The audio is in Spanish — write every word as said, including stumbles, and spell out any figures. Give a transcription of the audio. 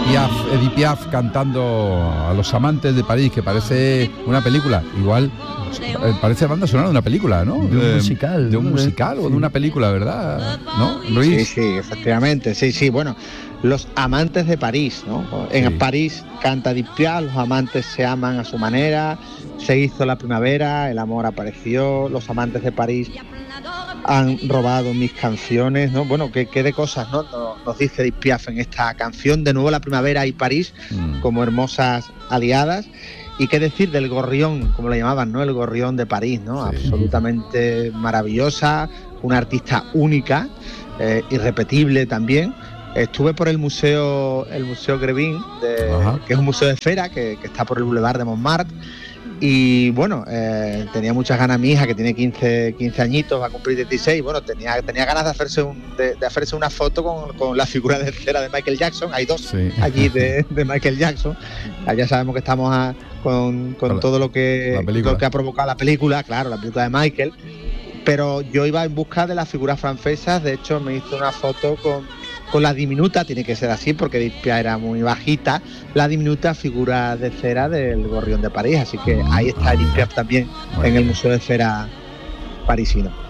Piaf, Edith Piaf cantando a los amantes de París, que parece una película, igual parece banda sonora de una película, ¿no? De un eh, musical. De un ¿no? musical sí. o de una película, ¿verdad? ¿No, Luis? Sí, sí, efectivamente, sí, sí, bueno, los amantes de París, ¿no? En Sí. París canta Edith Piaf, los amantes se aman a su manera, se hizo la primavera, el amor apareció, los amantes de París han robado mis canciones, ¿no? Bueno, qué, qué de cosas, ¿no? Nos, nos dice Edith Piaf en esta canción, de nuevo la primavera y París Mm. como hermosas aliadas. Y qué decir del gorrión, como lo llamaban, ¿no? El gorrión de París, ¿no? Sí. Absolutamente maravillosa, una artista única, eh, irrepetible también. Estuve por el museo, el museo Grévin, de, que es un museo de cera que, que está por el Boulevard de Montmartre. Y bueno, eh, tenía muchas ganas mi hija, que tiene quince, quince añitos, va a cumplir dieciséis. Bueno, tenía, tenía ganas de hacerse, un, de, de hacerse una foto con, con la figura de cera de Michael Jackson. Hay dos Sí. allí de, de Michael Jackson. Ya sabemos que estamos a, con, con la, todo lo que, lo que ha provocado la película, claro, la película de Michael. Pero yo iba en busca de las figuras francesas. De hecho, me hice una foto con, con la diminuta, tiene que ser así porque Edith Piaf era muy bajita, la diminuta figura de cera del gorrión de París. Así que ahí está Edith Piaf también en el Museo de Cera parisino.